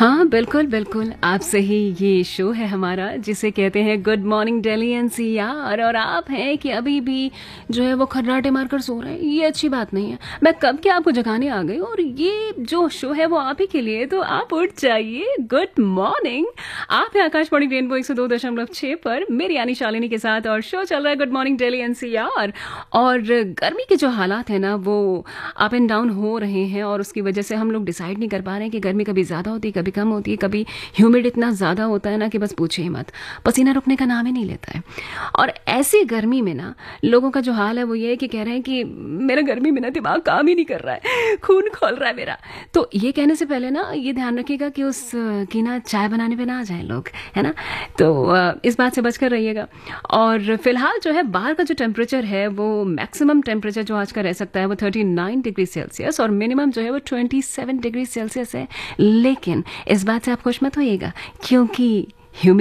हाँ, बिल्कुल, बिल्कुल। आपसे ही ये शो है हमारा जिसे कहते हैं गुड मॉर्निंग दिल्ली एनसीआर और आप हैं कि अभी भी जो है वो खर्राटे मारकर सो रहे हैं, ये अच्छी बात नहीं है। मैं कब के आपको जगाने आ गई और ये जो शो है वो आप ही के लिए, तो आप उठ जाइए। Good morning. आप हैं आकाशवाणी रेनबो 102.6 पर मेरी यानी शालिनी के साथ और शो चल रहा है गुड मॉर्निंग दिल्ली एनसीआर। और गर्मी के जो हालात हैं ना वो अप एंड डाउन हो रहे हैं और उसकी वजह से हम लोग डिसाइड नहीं कर पा रहे हैं कि गर्मी कभी ज़्यादा होती है, कभी कम होती है, कभी ह्यूमिड इतना ज़्यादा होता है ना कि बस पूछे ही मत, पसीना रुकने का नाम ही नहीं लेता है। और ऐसी गर्मी में ना लोगों का जो हाल है वो ये है कि कह रहे हैं कि मेरा गर्मी में ना दिमाग काम ही नहीं कर रहा है, खून खोल रहा है मेरा। तो ये कहने से पहले ना ये ध्यान रखिएगा कि उस की ना चाय बनाने पे ना आ जाए लोग, है ना। तो इस बात से बचकर रहिएगा। और फिलहाल जो है बाहर का जो टेम्परेचर है वो मैक्सिमम टेम्परेचर जो आज का रह सकता है वो 39 डिग्री सेल्सियस और मिनिमम जो है वो 27 डिग्री सेल्सियस है। लेकिन इस बात से आप खुश मत होइएगा क्योंकि